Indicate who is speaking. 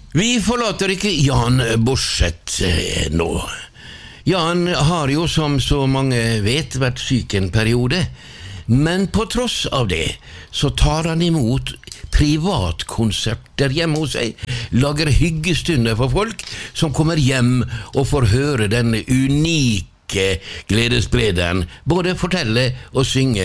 Speaker 1: Vi forlater ikke Jan Borseth nå. Jan har jo, som så mange vet, vært syk en periode, men på tross av det så tar han imot privatkonserter hjemme hos seg, lager hyggestunder for folk som kommer hjem og får høre denne unike gledessprederen både fortelle og synge